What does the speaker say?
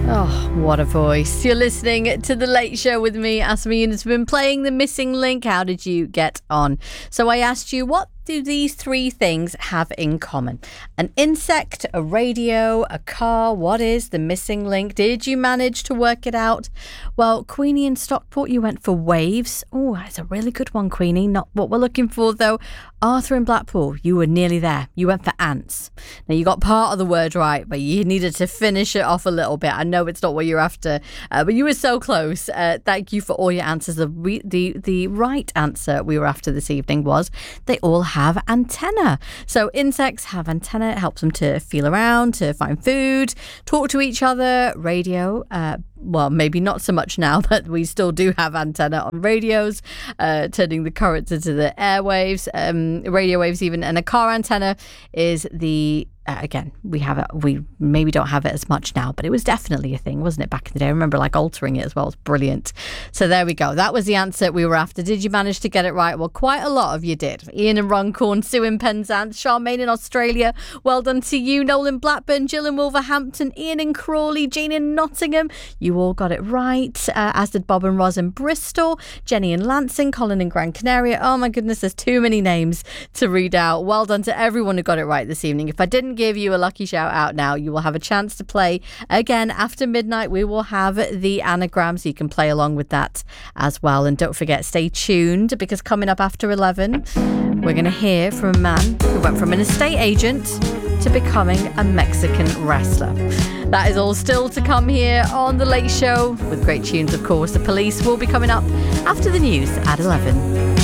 Oh, what a voice. You're listening to The Late Show with me, Asma Yunus. We've been playing The Missing Link. How did you get on? So I asked you, what do these three things have in common? An insect, a radio, a car. What is the missing link? Did you manage to work it out? Well, Queenie in Stockport, you went for waves. Oh, that's a really good one, Queenie. Not what we're looking for, though. Arthur in Blackpool, you were nearly there. You went for ants. Now, you got part of the word right, but you needed to finish it off a little bit. I know it's not what you're after, but you were so close. Thank you for all your answers. The right answer we were after this evening was they all have antenna. So insects have antenna. It helps them to feel around, to find food, talk to each other. Radio, well, maybe not so much now, but we still do have antenna on radios, turning the currents into the airwaves, radio waves even. And a car antenna is the again, we maybe don't have it as much now, but it was definitely a thing, wasn't it, back in the day? I remember altering it as well. It's brilliant. So there we go. That was the answer we were after. Did you manage to get it right? Well, quite a lot of you did. Ian in Runcorn, Sue in Penzance, Charmaine in Australia. Well done to you. Noel in Blackburn, Jill in Wolverhampton, Ian in Crawley, Jean in Nottingham. You all got it right, as did Bob and Roz in Bristol, Jenny in Lancing, Colin in Gran Canaria. Oh my goodness, there's too many names to read out. Well done to everyone who got it right this evening. If I didn't give you a lucky shout out now, you will have a chance to play again after midnight. We will have the anagram, so you can play along with that as well. And don't forget, stay tuned, because coming up after 11, we're going to hear from a man who went from an estate agent to becoming a Mexican wrestler. That is all still to come here on The Late Show, with great tunes, of course. The Police will be coming up after the news at 11.